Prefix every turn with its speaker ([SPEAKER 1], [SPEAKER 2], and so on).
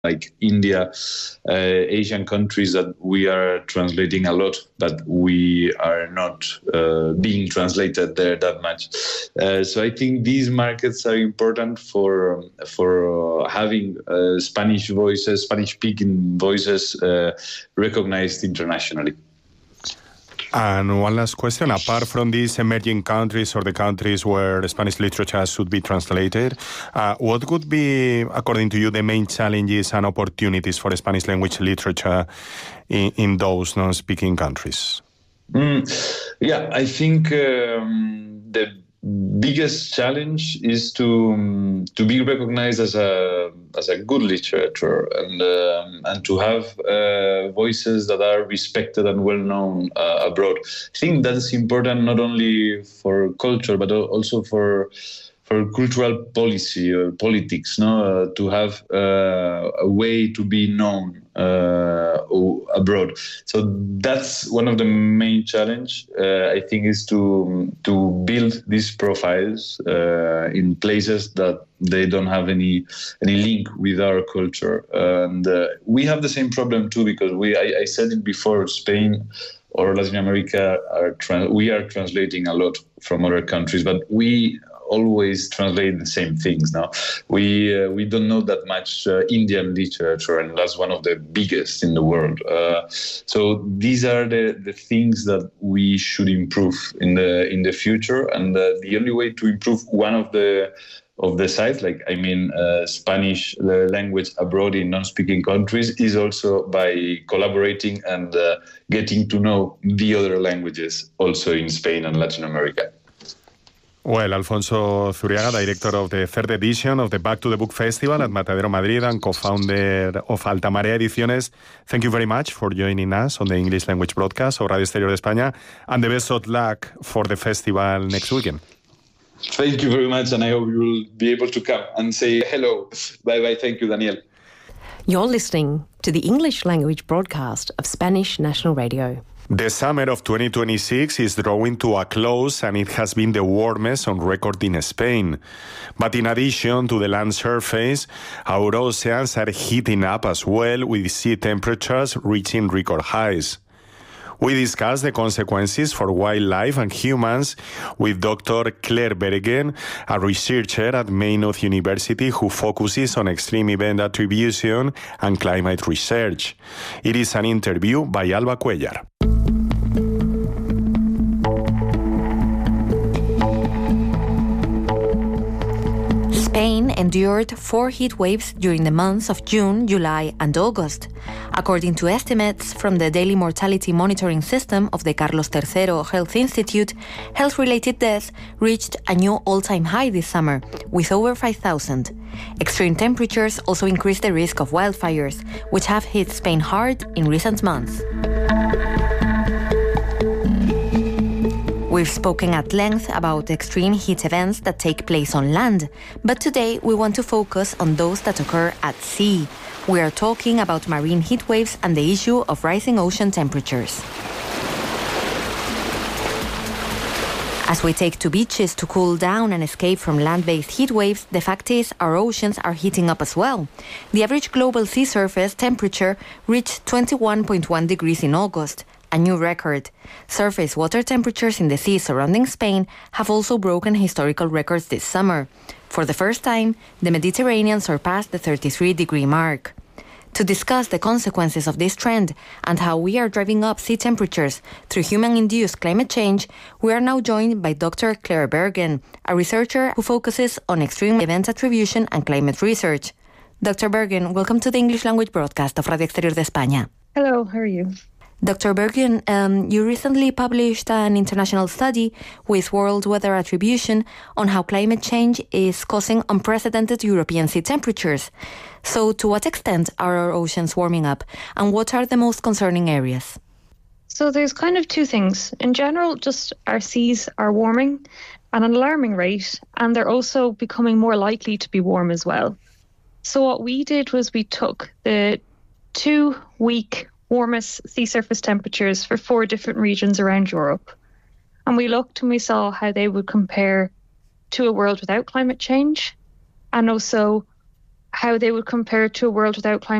[SPEAKER 1] like India, Asian countries that we are translating a lot, but we are not being translated there that much. So I think these markets are important for having Spanish voices, Spanish-speaking voices recognized internationally.
[SPEAKER 2] And one last question, apart from these emerging countries or the countries where Spanish literature should be translated, what would be, according to you, the main challenges and opportunities for Spanish language literature in those non-speaking countries?
[SPEAKER 1] I think the biggest challenge is to be recognized as a good literature and to have voices that are respected and well known abroad. I think that's important not only for culture but also for cultural policy or politics, to have a way to be known abroad. So that's one of the main challenge, I think, is to build these profiles in places that they don't have any link with our culture. And we have the same problem too, because I said it before, Spain or Latin America we are translating a lot from other countries, but we always translate the same things now. We don't know that much Indian literature, and that's one of the biggest in the world. So these are the things that we should improve in the future, and the only way to improve one of the sides, Spanish language abroad in non-speaking countries, is also by collaborating and getting to know the other languages also in Spain and Latin America.
[SPEAKER 2] Well, Alfonso Zuriaga, director of the third edition of the Back to the Book Festival at Matadero Madrid and co-founder of Altamarea Ediciones, thank you very much for joining us on the English language broadcast of Radio Exterior de España, and the best of luck for the festival next weekend.
[SPEAKER 1] Thank you very much, and I hope you will be able to come and say hello. Bye-bye. Thank you, Daniel.
[SPEAKER 3] You're listening to the English language broadcast of Spanish National Radio.
[SPEAKER 2] The summer of 2026 is drawing to a close, and it has been the warmest on record in Spain. But in addition to the land surface, our oceans are heating up as well, with sea temperatures reaching record highs. We discuss the consequences for wildlife and humans with Dr. Claire Bergen, a researcher at Maynooth University who focuses on extreme event attribution and climate research. It is an interview by Alba Cuellar.
[SPEAKER 4] Spain endured 4 heat waves during the months of June, July, and August. According to estimates from the Daily Mortality Monitoring System of the Carlos III Health Institute, health-related deaths reached a new all-time high this summer, with over 5,000. Extreme temperatures also increased the risk of wildfires, which have hit Spain hard in recent months. We've spoken at length about extreme heat events that take place on land, but today we want to focus on those that occur at sea. We are talking about marine heat waves and the issue of rising ocean temperatures. As we take to beaches to cool down and escape from land-based heat waves, the fact is our oceans are heating up as well. The average global sea surface temperature reached 21.1 degrees in August, a new record. Surface water temperatures in the seas surrounding Spain have also broken historical records this summer. For the first time, the Mediterranean surpassed the 33-degree mark. To discuss the consequences of this trend and how we are driving up sea temperatures through human-induced climate change, we are now joined by Dr. Claire Bergen, a researcher who focuses on extreme event attribution and climate research. Dr. Bergen, welcome to the English language broadcast of Radio Exterior de España.
[SPEAKER 5] Hello, how are you?
[SPEAKER 4] Dr. Bergen, you recently published an international study with world weather attribution on how climate change is causing unprecedented European sea temperatures. So to what extent are our oceans warming up, and what are the most concerning areas?
[SPEAKER 5] So there's kind of two things. In general, just our seas are warming at an alarming rate, and they're also becoming more likely to be warm as well. So what we did was we took the 2-week warmest sea surface temperatures for 4 different regions around Europe. And we looked and we saw how they would compare to a world without climate change, and also how they would compare to a world without climate